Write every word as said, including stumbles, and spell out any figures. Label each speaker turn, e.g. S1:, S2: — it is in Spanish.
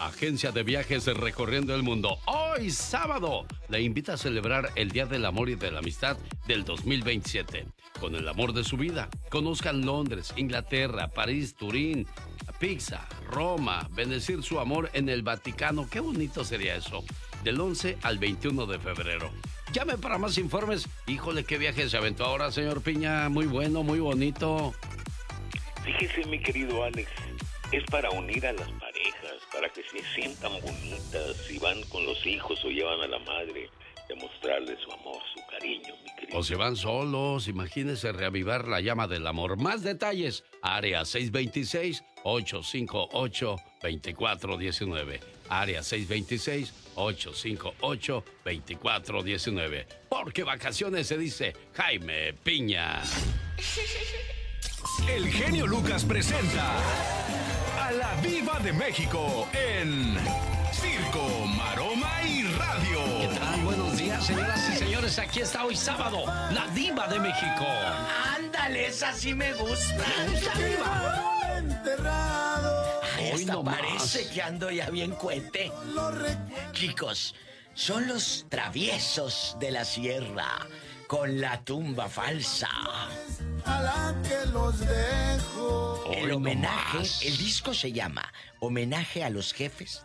S1: agencia de viajes recorriendo el mundo. Hoy, sábado, le invita a celebrar el Día del Amor y de la Amistad del dos mil veintisiete. Con el amor de su vida. Conozcan Londres, Inglaterra, París, Turín, Pisa, Roma. Bendecir su amor en el Vaticano. Qué bonito sería eso. Del once al veintiuno de febrero. Llame para más informes. Híjole, qué viaje se aventó ahora, señor Piña. Muy bueno, muy bonito.
S2: Fíjese, mi querido Alex, es para unir a las parejas, para que se sientan bonitas si van con los hijos o llevan a la madre, demostrarle su amor, su cariño, mi querido.
S1: O se van solos, imagínese reavivar la llama del amor. Más detalles, área seis dos seis, ocho cinco ocho, dos cuatro uno nueve. Área seis dos seis, ocho cinco ocho, dos cuatro uno nueve. Porque vacaciones se dice Jaime Piña.
S3: El genio Lucas presenta a la Diva de México en Circo, Maroma y Radio.
S1: ¿Qué tal? Buenos días, señoras y señores. Aquí está hoy sábado, la Diva de México.
S4: Ándale, esa sí me gusta. ¡Esa Diva!
S5: Enterrado.
S4: Ay,
S1: Hoy
S4: hasta
S1: no
S4: parece
S1: más.
S4: que ando ya bien cuente. Chicos, son los traviesos de la sierra con la tumba falsa.
S5: A la que los dejo.
S4: El
S1: Hoy no
S4: homenaje,
S1: más.
S4: el disco se llama Homenaje a los Jefes